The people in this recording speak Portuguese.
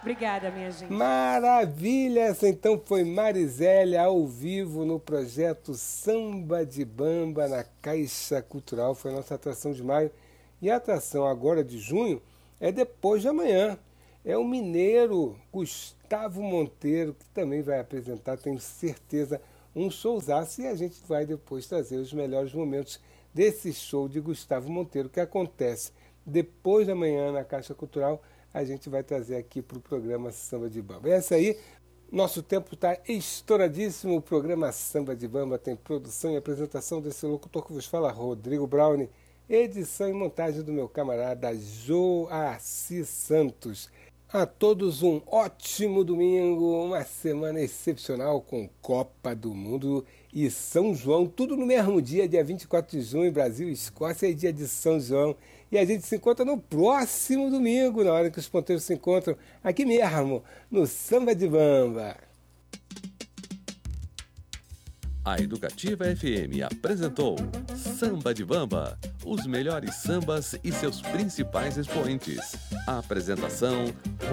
Obrigada, minha gente. Maravilha! Essa então foi Marizélia ao vivo no projeto Samba de Bamba na Caixa Cultural. Foi a nossa atração de maio. E a atração agora de junho é depois de amanhã. É o mineiro Gustavo Monteiro, que também vai apresentar, tenho certeza, um showzaço. E a gente vai depois trazer os melhores momentos desse show de Gustavo Monteiro, que acontece depois de amanhã na Caixa Cultural. A gente vai trazer aqui para o programa Samba de Bamba. Essa aí, nosso tempo está estouradíssimo. O programa Samba de Bamba tem produção e apresentação desse locutor que vos fala, Rodrigo Browne, edição e montagem do meu camarada Joaci Santos. A todos um ótimo domingo, uma semana excepcional com Copa do Mundo e São João, tudo no mesmo dia, dia 24 de junho, Brasil e Escócia, é dia de São João. E a gente se encontra no próximo domingo, na hora que os ponteiros se encontram, aqui mesmo, no Samba de Bamba. A Educativa FM apresentou Samba de Bamba, os melhores sambas e seus principais expoentes. A apresentação